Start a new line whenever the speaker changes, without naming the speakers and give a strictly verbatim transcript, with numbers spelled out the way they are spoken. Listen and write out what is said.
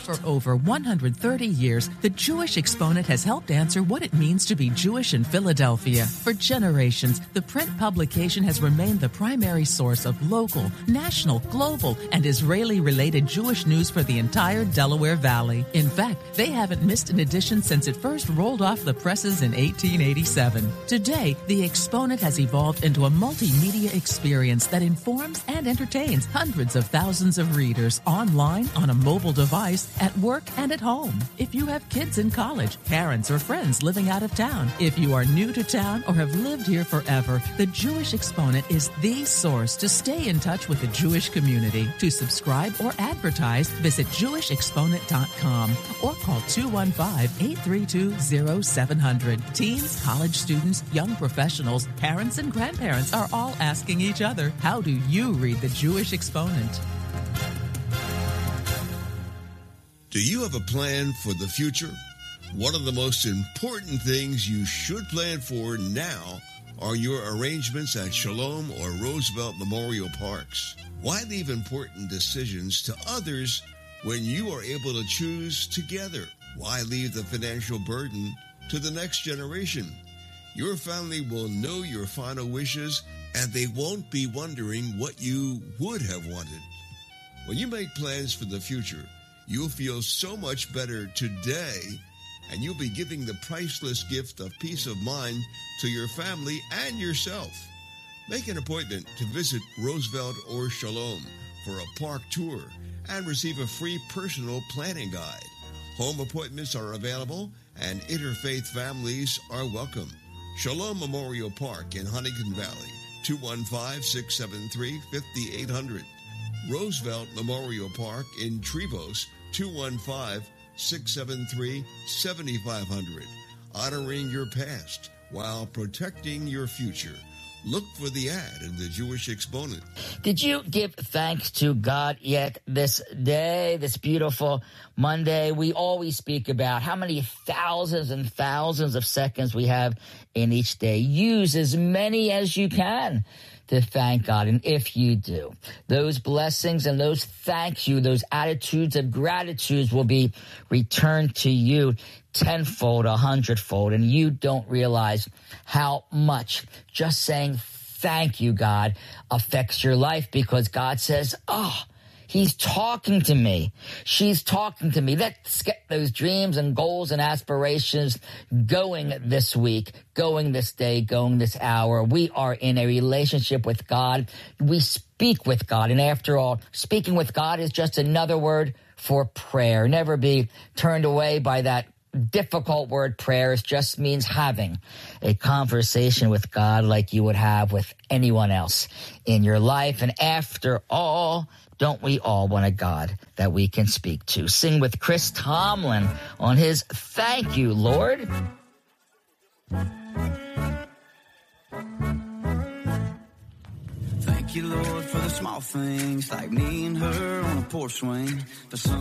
For over one hundred thirty years, the Jewish Exponent has helped answer what it means to be Jewish in Philadelphia. For generations, the print publication has remained the primary source of local, national, global, and Israeli-related Jewish news for the entire Delaware Valley. In fact, they haven't missed an edition since it first rolled off the presses in eighteen eighty-seven. Today, the Exponent has evolved into a multimedia experience that informs and entertains hundreds of thousands of readers online, on a mobile device, at work, and at home. If you have kids in college, parents, or friends living out of town, if you are new to town or have lived here forever, the Jewish Exponent is the source to stay in touch with the Jewish community. To subscribe or advertise, visit Jewish Exponent dot com or call two one five, eight three two, zero seven zero zero. Teens, college students, young professionals, parents, and grandparents are all asking each other, how do you read the Jewish Exponent?
Do you have a plan for the future? One of the most important things you should plan for now are your arrangements at Shalom or Roosevelt Memorial Parks. Why leave important decisions to others when you are able to choose together? Why leave the financial burden to the next generation? Your family will know your final wishes, and they won't be wondering what you would have wanted. When you make plans for the future, you'll feel so much better today, and you'll be giving the priceless gift of peace of mind to your family and yourself. Make an appointment to visit Roosevelt or Shalom for a park tour and receive a free personal planning guide. Home appointments are available, and interfaith families are welcome. Shalom Memorial Park in Huntington Valley, two one five, six seven three, five eight zero zero. Roosevelt Memorial Park in Trevose, two one five, six seven three, seven five zero zero. Honoring your past while protecting your future. Look for the ad in the Jewish Exponent.
Did you give thanks to God yet this day, this beautiful Monday? We always speak about how many thousands and thousands of seconds we have in each day. Use as many as you can to thank God. And if you do, those blessings and those thank you, those attitudes of gratitude will be returned to you tenfold, a hundredfold. And you don't realize how much just saying thank you, God, affects your life, because God says, oh, he's talking to me. She's talking to me. Let's get those dreams and goals and aspirations going this week, going this day, going this hour. We are in a relationship with God. We speak with God. And after all, speaking with God is just another word for prayer. Never be turned away by that difficult word prayer. It just means having a conversation with God like you would have with anyone else in your life. And after all, don't we all want a God that we can speak to? Sing with Chris Tomlin on his Thank You, Lord.
Thank you, Lord, for the small things, like me and her on a porch swing. The sun